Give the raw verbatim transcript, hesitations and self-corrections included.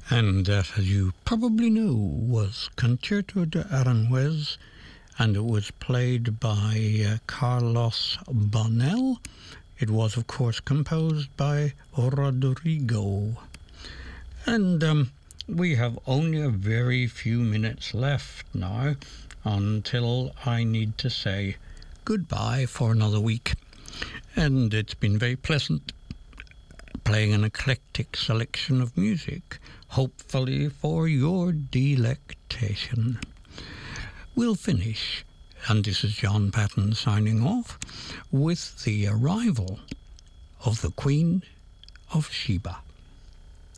And that, as you probably knew, was Concerto de Aranjuez, and it was played by uh, Carlos Bonell. It was, of course, composed by Rodrigo. And um, we have only a very few minutes left now until I need to say goodbye for another week. And it's been very pleasant playing an eclectic selection of music, hopefully for your delectation. We'll finish, and this is John Patton signing off, with the arrival of the Queen of Sheba.